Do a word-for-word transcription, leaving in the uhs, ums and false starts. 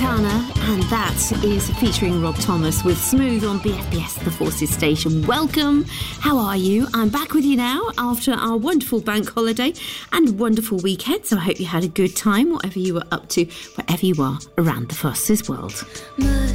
Santana, and that is featuring Rob Thomas with Smooth on B F B S The Forces station. Welcome. How are you? I'm back with you now after our wonderful bank holiday and wonderful weekend. So I hope you had a good time, whatever you were up to, wherever you are around the Forces world.